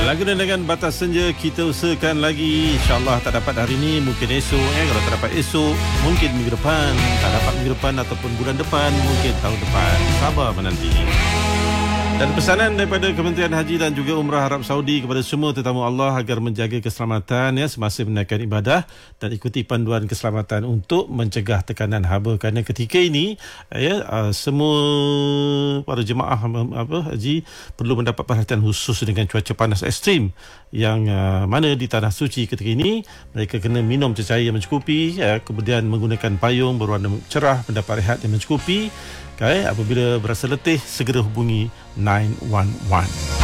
Lagu dengan batas senja kita usahakan lagi. InsyaAllah tak dapat hari ini, mungkin esok. Kalau tak dapat esok, mungkin minggu depan. Tak dapat minggu depan ataupun bulan depan, mungkin tahun depan. Sabar menanti. Dan pesanan daripada Kementerian Haji dan juga Umrah Arab Saudi kepada semua tetamu Allah agar menjaga keselamatan semasa menunaikan ibadah dan ikuti panduan keselamatan untuk mencegah tekanan haba, kerana ketika ini semua para jemaah haji perlu mendapat perhatian khusus dengan cuaca panas ekstrim yang mana di tanah suci ketika ini mereka kena minum cecair yang mencukupi, kemudian menggunakan payung berwarna cerah, mendapat rehat yang mencukupi. Apabila berasa letih, segera hubungi 911.